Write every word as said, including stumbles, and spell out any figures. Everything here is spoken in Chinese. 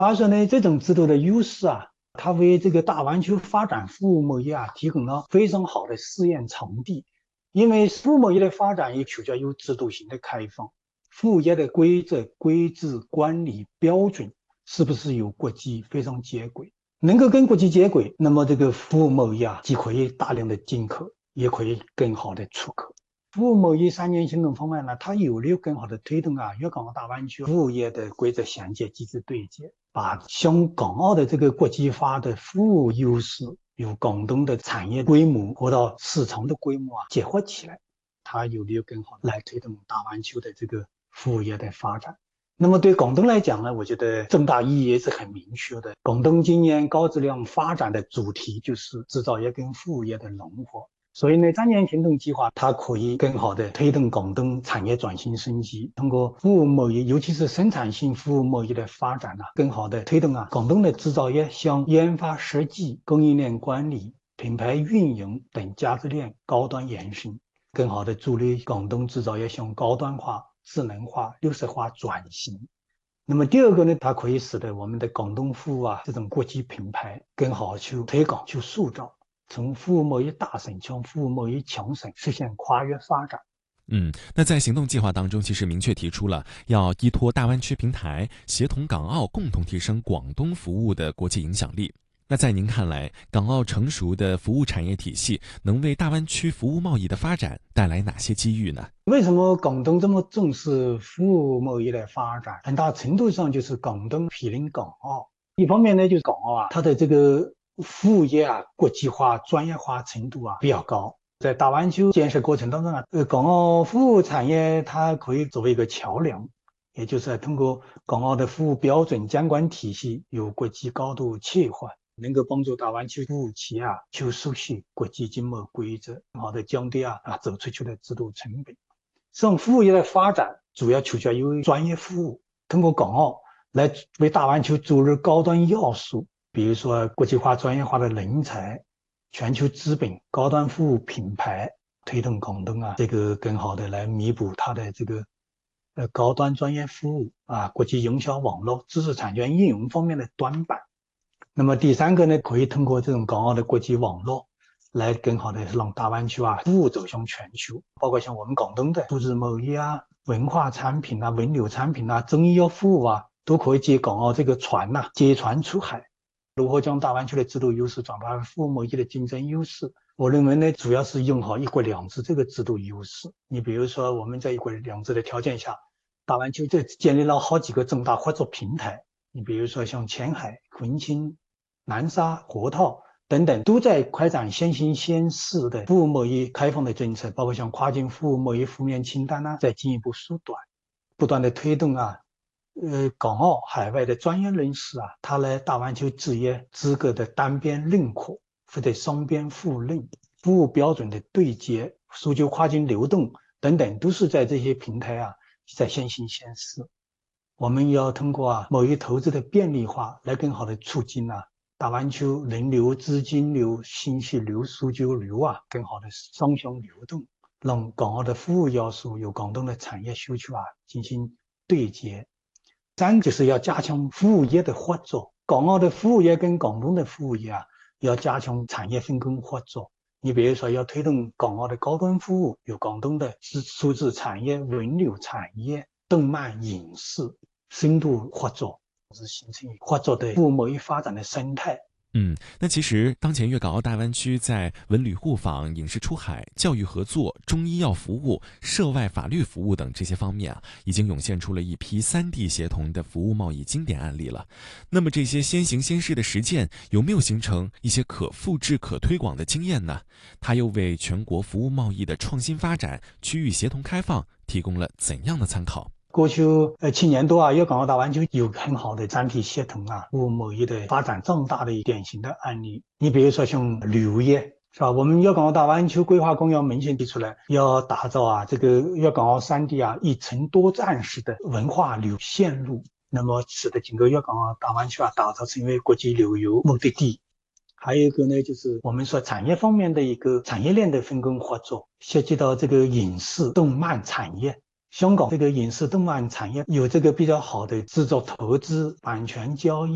而且呢，这种制度的优势啊，它为这个大湾区发展服务贸易啊提供了非常好的试验场地。因为服务贸易的发展也取决于制度性的开放，服务业的规则、规制、管理标准是不是与国际非常接轨？能够跟国际接轨，那么这个服务贸易啊，既可以大量的进口，也可以更好的出口。服务贸易三年行动方案呢，它有利于更好的推动啊粤港澳大湾区服务业的规则衔接机制对接，把香港澳的这个国际化的服务优势与广东的产业规模和到市场的规模啊结合起来，它有利于更好来推动大湾区的这个服务业的发展。那么对广东来讲呢，我觉得重大意义也是很明确的。广东今年高质量发展的主题就是制造业跟服务业的融合。所以呢，三年行动计划它可以更好的推动广东产业转型升级，通过服务贸易，尤其是生产性服务贸易的发展呢、啊，更好的推动啊广东的制造业向研发设计、供应链管理、品牌运营等价值链高端延伸，更好的助力广东制造业向高端化、智能化、绿色化转型。那么第二个呢，它可以使得我们的广东服务啊这种国际品牌更好去推广、去塑造。从服务贸易大省向服务贸易强省实现跨越发展。 嗯，那在行动计划当中，其实明确提出了要依托大湾区平台，协同港澳共同提升广东服务的国际影响力。那在您看来，港澳成熟的服务产业体系能为大湾区服务贸易的发展带来哪些机遇呢？ 为什么广东这么重视服务贸易的发展？很大程度上就是广东毗邻港澳。一方面呢，就是港澳啊，它的这个服务业啊国际化、专业化程度啊比较高。在大湾区建设过程当中啊，呃，港澳服务产业它可以作为一个桥梁，也就是通过港澳的服务标准监管体系有国际高度切换，能够帮助大湾区服务企业啊去熟悉国际经贸规则，更好的降低啊啊走出去的制度成本。这种服务业的发展主要取决于专业服务，通过港澳来为大湾区注入高端要素，比如说国际化、专业化的人才、全球资本、高端服务品牌，推动广东啊这个更好的来弥补它的这个呃高端专业服务啊国际营销网络、知识产权应用方面的短板。那么第三个呢，可以通过这种港澳的国际网络，来更好的让大湾区啊服务走向全球，包括像我们广东的数字贸易啊、文化产品啊、文旅产品啊、中医药服务啊，都可以借港澳这个船呐、啊，接船出海。如何将大湾区的制度优势转化为服务贸易的竞争优势？我认为呢，主要是用好一国两制这个制度优势。你比如说，我们在一国两制的条件下，大湾区这建立了好几个重大合作平台。你比如说像前海、昆清、南沙、河套等等，都在开展先行先试的服务贸易开放的政策，包括像跨境服务贸易负面清单啊，在进一步缩短，不断的推动啊，呃，港澳海外的专业人士啊，他来大湾区执业资格的单边认可或者双边互认，服务标准的对接，数据跨境流动等等，都是在这些平台啊，在先行先试。我们要通过啊贸易投资的便利化，来更好的促进啊大湾区人流、资金流、信息流、数据流啊更好的双向流动，让港澳的服务要素有广东的产业需求啊进行对接。三就是要加强服务业的合作，港澳的服务业跟广东的服务业啊要加强产业分工合作。你比如说，要推动港澳的高端服务，有广东的数字产业、文旅产业、动漫影视深度合作，是形成合作的服务贸易发展的生态。 嗯，那其实当前粤港澳大湾区在文旅互访、影视出海、教育合作、中医药服务、涉外法律服务等这些方面啊，已经涌现出了一批三地协同的服务贸易经典案例了。那么这些先行先试的实践，有没有形成一些可复制、可推广的经验呢？它又为全国服务贸易的创新发展、区域协同开放提供了怎样的参考？ 过去呃七年多啊，粤港澳大湾区有很好的三体协同啊，服务贸易的发展壮大的典型的案例。你比如说像旅游业，是吧？我们粤港澳大湾区规划纲要明显提出来，要打造啊这个粤港澳三地啊一程多站式的文化旅游线路，那么使得整个粤港澳大湾区啊打造成为国际旅游目的地。还有一个呢，就是我们说产业方面的一个产业链的分工合作，涉及到这个影视动漫产业。香港这个影视动漫产业有这个比较好的制作投资、版权交易。